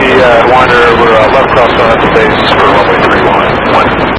Yankee Wanderer, we're left cross on the base for runway 31.